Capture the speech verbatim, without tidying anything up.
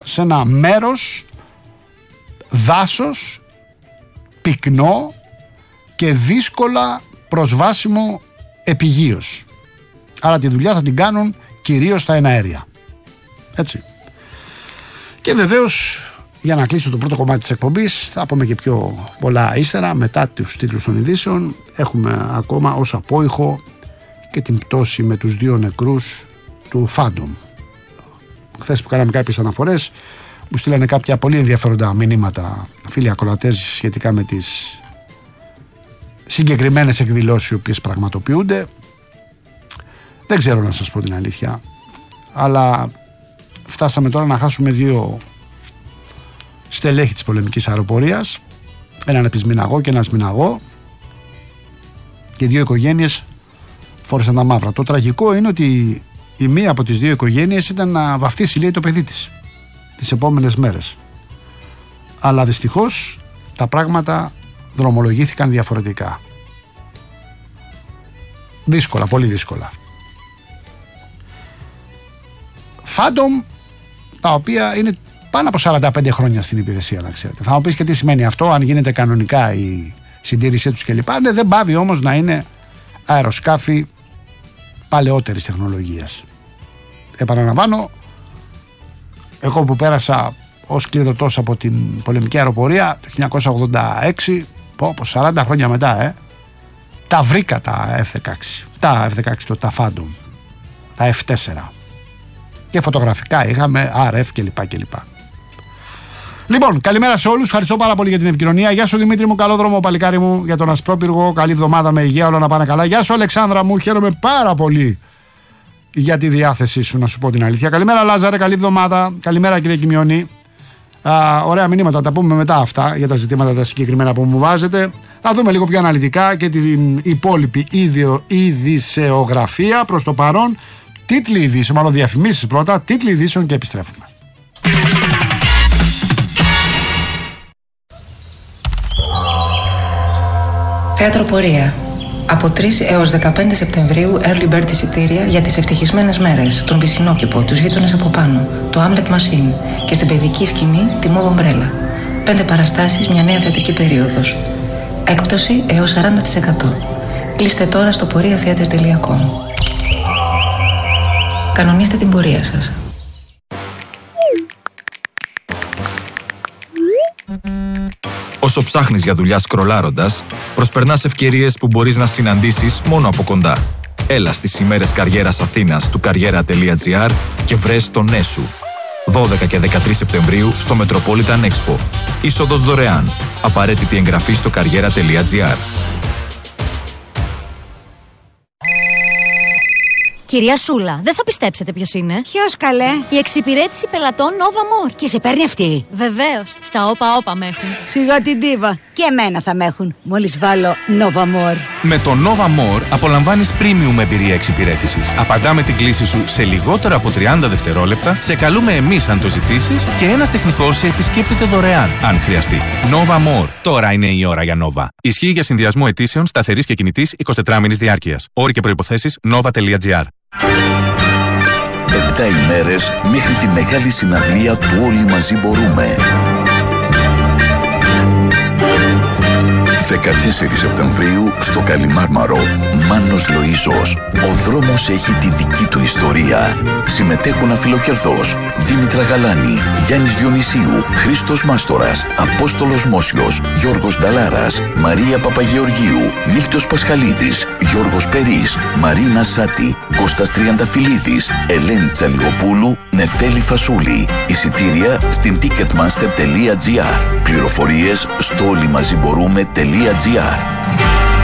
σε ένα μέρος δάσος, πυκνό και δύσκολα προσβάσιμο επιγείως. Άρα τη δουλειά θα την κάνουν κυρίως στα εναέρια. Έτσι. Και βεβαίως, για να κλείσω το πρώτο κομμάτι της εκπομπής, θα πούμε και πιο πολλά ύστερα, μετά τους τίτλους των ειδήσεων. Έχουμε ακόμα ως απόϊχο και την πτώση με τους δύο νεκρούς του Phantom. Χθες που κάναμε κάποιες αναφορές, μου στείλανε κάποια πολύ ενδιαφέροντα μηνύματα φίλοι ακροατές σχετικά με τις συγκεκριμένες εκδηλώσεις οι οποίες πραγματοποιούνται. Δεν ξέρω να σας πω την αλήθεια, αλλά φτάσαμε τώρα να χάσουμε δύο στελέχη της πολεμικής αεροπορίας, έναν επισμηναγό και έναν σμηναγό, και δύο οικογένειες φόρεσαν τα μαύρα. Το τραγικό είναι ότι η μία από τις δύο οικογένειες ήταν να βαφτίσει, λέει, το παιδί της τις επόμενες μέρες. Αλλά δυστυχώς τα πράγματα δρομολογήθηκαν διαφορετικά. Δύσκολα, πολύ δύσκολα. Phantom, τα οποία είναι πάνω από σαράντα πέντε χρόνια στην υπηρεσία, να ξέρετε. Θα μου πεις και τι σημαίνει αυτό, αν γίνεται κανονικά η συντήρησή τους κλπ. Ναι, δεν πάβει όμως να είναι αεροσκάφη παλαιότερης τεχνολογίας. Επαναλαμβάνω, εγώ που πέρασα ως κληρωτός από την πολεμική αεροπορία το χίλια εννιακόσια ογδόντα έξι, πω, πω, σαράντα χρόνια μετά, ε, τα βρήκα τα εφ δεκαέξι, τα εφ δεκαέξι, το, τα Phantom, τα εφ τέσσερα. Και φωτογραφικά είχαμε αρ εφ κλπ. κλπ. Λοιπόν, καλημέρα σε όλους. Ευχαριστώ πάρα πολύ για την επικοινωνία. Γεια σου Δημήτρη μου, καλό δρόμο παλικάρι μου για τον Ασπρόπυργο. Καλή εβδομάδα με υγεία, όλα να πάνε καλά. Γεια σου Αλεξάνδρα μου, χαίρομαι πάρα πολύ για τη διάθεσή σου, να σου πω την αλήθεια. Καλημέρα Λάζαρε, καλή εβδομάδα. Καλημέρα κύριε Κιμιονή. Α, ωραία μηνύματα, τα πούμε μετά αυτά για τα ζητήματα τα συγκεκριμένα που μου βάζετε. Θα δούμε λίγο πιο αναλυτικά και την υπόλοιπη ειδησεογραφία προς το παρόν. Τίτλοι ειδήσεων, μάλλον διαφημίσεις πρώτα, τίτλοι ειδήσεων και επιστρέφουμε. Θέατρο Πορεία. Από τρεις έως δεκαπέντε Σεπτεμβρίου, early bird εισιτήρια για τις ευτυχισμένες μέρες, τον Πισινόκηπο, τους γείτονες από πάνω, το Hamlet Machine και στην παιδική σκηνή τη Mauve Umbrella. Πέντε παραστάσεις, μια νέα θεατρική περίοδος. Έκπτωση έως σαράντα τοις εκατό. Κλείστε τώρα στο πορεία theater τελεία com. Κανονίστε την πορεία σας. Όσο ψάχνεις για δουλειά σκρολάροντας, προσπερνάς ευκαιρίες που μπορείς να συναντήσεις μόνο από κοντά. Έλα στις ημέρες καριέρας Αθήνας του καριέρα τελεία τζι άρ και βρες το ναι σου. δώδεκα και δεκατρείς Σεπτεμβρίου στο Metropolitan Expo. Είσοδος δωρεάν. Απαραίτητη εγγραφή στο καριέρα τελεία τζι άρ. Κυρία Σούλα, δεν θα πιστέψετε ποιος είναι. Ποιος καλέ? Η εξυπηρέτηση πελατών Nova More. Και σε παίρνει αυτή? Βεβαίως. Στα όπα όπα με έχουν. Σιγά την ντίβα. Και εμένα θα με έχουν. Μόλις βάλω Nova More. Με το Nova More απολαμβάνεις premium εμπειρία εξυπηρέτησης. Απαντάμε την κλήση σου σε λιγότερο από τριάντα δευτερόλεπτα, σε καλούμε εμείς αν το ζητήσεις και ένας τεχνικός σε επισκέπτεται δωρεάν αν χρειαστεί. Nova More. Τώρα είναι η ώρα για Nova. Ισχύει για συνδυασμό αιτήσεων σταθερής και κινητής εικοσιτετράμηνης διάρκειας. Όροι και προϋποθέσεις nova τελεία τζι άρ. Επτά ημέρες μέχρι τη μεγάλη συναυλία του Όλοι Μαζί Μπορούμε. δεκατέσσερις Σεπτεμβρίου στο Καλιμάρμαρο. Μάνος Λοΐζος. Ο δρόμος έχει τη δική του ιστορία. Συμμετέχουν Αφιλοκερδός, Δήμητρα Γαλάνη, Γιάννης Διονυσίου, Χρήστος Μάστορας, Απόστολος Μόσιος, Γιώργος Νταλάρας, Μαρία Παπαγεωργίου, Μίλτος Πασχαλίδης, Γιώργος Περής, Μαρίνα Σάτη, Κώστας Τριανταφυλλίδης, Ελένη Τσαλιγοπούλου, Νεφέλη Φασούλη. Εισιτήρια στην ticketmaster τελεία τζι άρ. Πληροφορίες στο όλιμαζιμπορούμε τελεία τζι άρ.